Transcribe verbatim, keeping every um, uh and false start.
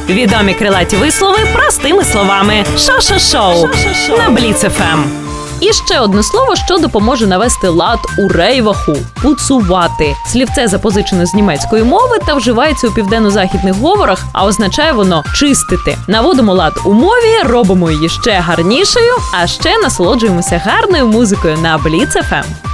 Відомі крилаті вислови простими словами. Шо-шо-шоу на Бліц еф ем. І ще одне слово, що допоможе навести лад у рейваху – пуцувати. Слівце запозичене з німецької мови та вживається у південно-західних говорах, а означає воно чистити. Наводимо лад у мові, робимо її ще гарнішою, а ще насолоджуємося гарною музикою на Бліц еф ем.